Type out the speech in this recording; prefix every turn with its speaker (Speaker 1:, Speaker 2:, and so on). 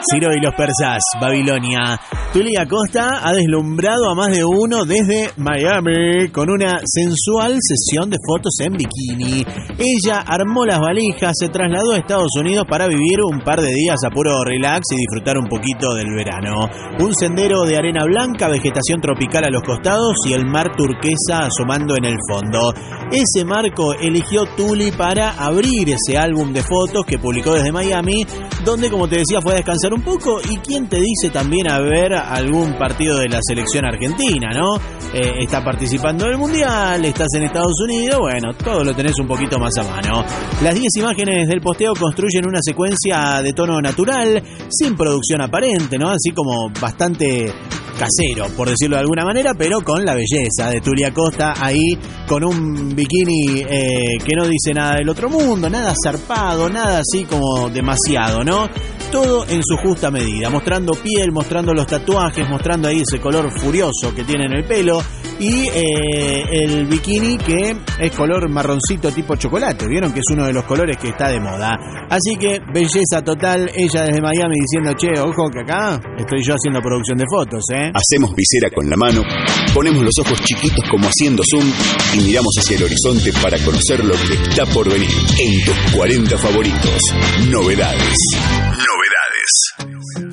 Speaker 1: Ciro y los persas, Babilonia. Tuli Acosta ha deslumbrado a más de uno desde Miami con una sensual sesión de fotos en bikini. Ella armó las valijas, se trasladó a Estados Unidos para vivir un par de días a puro relax y disfrutar un poquito del verano. Un sendero de arena blanca, vegetación tropical a los costados y el mar turquesa asomando en el fondo. Ese marco eligió Tuli para abrir ese álbum de fotos que publicó desde Miami, donde, como te decía, fue a descansar un poco. Y quién te dice también a ver algún partido de la selección argentina, ¿no? Está participando en el Mundial, estás en Estados Unidos, bueno, todo lo tenés un poquito más a mano. Las 10 imágenes del posteo construyen una secuencia de tono natural, sin producción aparente, ¿no? Así como bastante casero, por decirlo de alguna manera, pero con la belleza de Tuli Acosta ahí, con un bikini que no dice nada del otro mundo, nada zarpado, nada así como demasiado, ¿no? Todo en su justa medida, mostrando piel, mostrando los tatuajes, mostrando ahí ese color furioso que tiene en el pelo y el bikini que es color marroncito tipo chocolate, vieron que es uno de los colores que está de moda. Así que belleza total, ella desde Miami diciendo, che, ojo que acá estoy yo haciendo producción de fotos,
Speaker 2: Hacemos visera con la mano, ponemos los ojos chiquitos como haciendo zoom y miramos hacia el horizonte para conocer lo que está por venir en tus 40 favoritos. Novedades.